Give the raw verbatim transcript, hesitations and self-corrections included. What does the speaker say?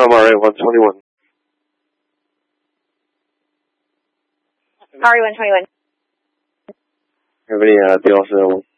com R A one twenty-one. R A one twenty-one. Have any uh, deals available?